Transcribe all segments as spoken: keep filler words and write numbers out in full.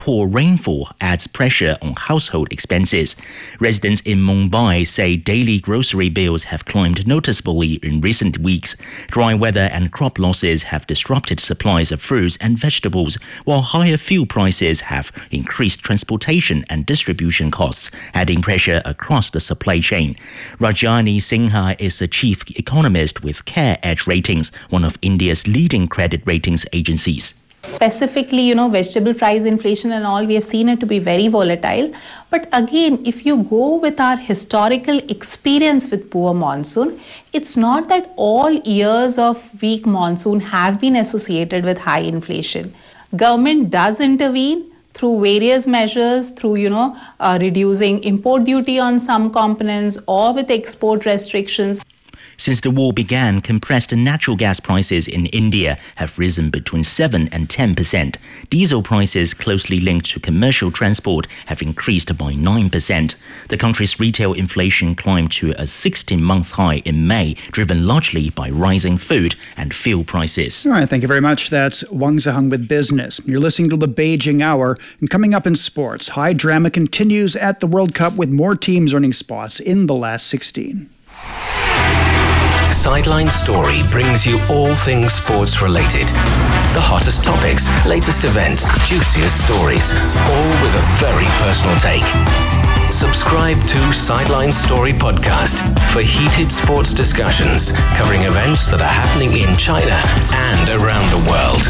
Poor rainfall adds pressure on household expenses. Residents in Mumbai say daily grocery bills have climbed noticeably in recent weeks. Dry weather and crop losses have disrupted supplies of fruits and vegetables, while higher fuel prices have increased transportation and distribution costs, adding pressure across the supply chain. Rajani Sinha is a chief economist with Care Edge Ratings, one of India's leading credit ratings agencies. Specifically, you know, vegetable price inflation and all, we have seen it to be very volatile. But again, if you go with our historical experience with poor monsoon, it's not that all years of weak monsoon have been associated with high inflation. Government does intervene through various measures, through, you know, uh, reducing import duty on some components or with export restrictions. Since the war began, compressed natural gas prices in India have risen between seven and ten percent. Diesel prices closely linked to commercial transport have increased by nine percent. The country's retail inflation climbed to a sixteen-month high in May, driven largely by rising food and fuel prices. All right, thank you very much. That's Wang Ziheng with Business. You're listening to the Beijing Hour. And coming up in sports, high drama continues at the World Cup with more teams earning spots in the last sixteen. Sideline Story brings you all things sports related. The hottest topics, latest events, juiciest stories, all with a very personal take. Subscribe to Sideline Story Podcast for heated sports discussions covering events that are happening in China and around the world.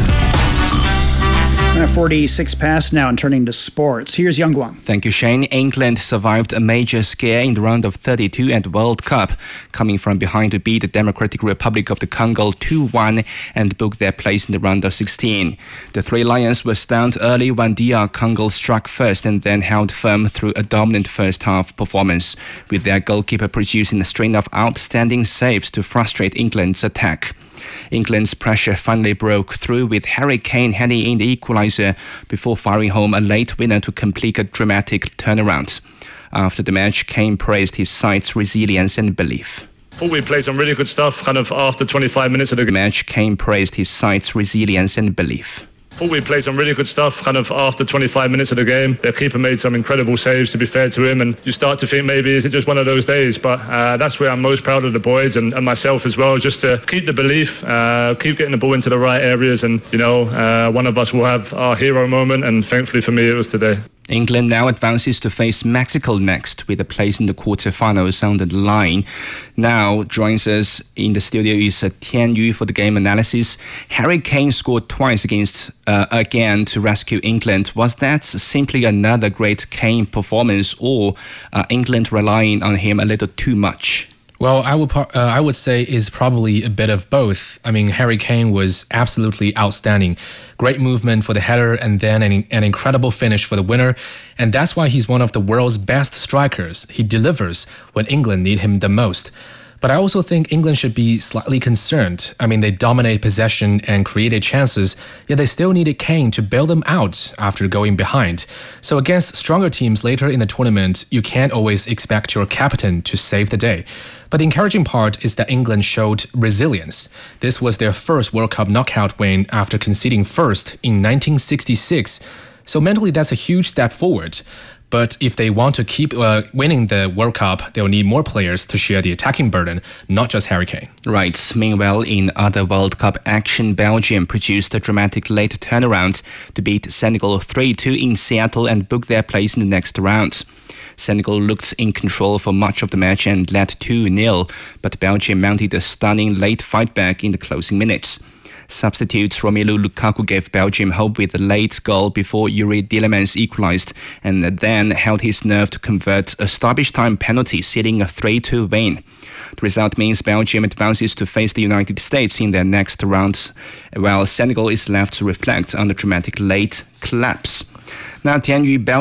forty-six past now and turning to sports. Here's Yang Guang. Thank you, Shane. England survived a major scare in the round of thirty-two at the World Cup, coming from behind to beat the Democratic Republic of the Congo two one and book their place in the round of sixteen. The Three Lions were stunned early when D R Congo struck first and then held firm through a dominant first-half performance, with their goalkeeper producing a string of outstanding saves to frustrate England's attack. England's pressure finally broke through, with Harry Kane heading in the equaliser before firing home a late winner to complete a dramatic turnaround. After the match, Kane praised his side's resilience and belief. I thought we played some really good stuff kind of after twenty-five minutes of the match. Kane praised his side's resilience and belief. I thought we played some really good stuff kind of after twenty-five minutes of the game. Their keeper made some incredible saves, to be fair to him, and you start to think maybe is it just one of those days, but uh, that's where I'm most proud of the boys and, and myself as well, just to keep the belief, uh, keep getting the ball into the right areas, and you know, uh, one of us will have our hero moment, and thankfully for me it was today. England now advances to face Mexico next, with a place in the quarterfinals on the line. Now joins us in the studio is uh, Tian Yu for the game analysis. Harry Kane scored twice against uh, again to rescue England. Was that simply another great Kane performance, or uh, England relying on him a little too much? Well, I would uh, I would say is probably a bit of both. I mean, Harry Kane was absolutely outstanding. Great movement for the header and then an, an incredible finish for the winner. And that's why he's one of the world's best strikers. He delivers when England need him the most. But I also think England should be slightly concerned. I mean, they dominated possession and created chances, yet they still needed Kane to bail them out after going behind. So against stronger teams later in the tournament, you can't always expect your captain to save the day. But the encouraging part is that England showed resilience. This was their first World Cup knockout win after conceding first in nineteen sixty-six. So mentally, that's a huge step forward. But if they want to keep uh, winning the World Cup, they'll need more players to share the attacking burden, not just Harry Kane. Right. Meanwhile, in other World Cup action, Belgium produced a dramatic late turnaround to beat Senegal three two in Seattle and book their place in the next round. Senegal looked in control for much of the match and led two nil, but Belgium mounted a stunning late fight back in the closing minutes. Substitute Romelu Lukaku gave Belgium hope with a late goal before Yuri Tielemans equalised, and then held his nerve to convert a stoppage time penalty, sealing a three two win. The result means Belgium advances to face the United States in their next round, while Senegal is left to reflect on the dramatic late collapse. Now, Tianyu, Belgium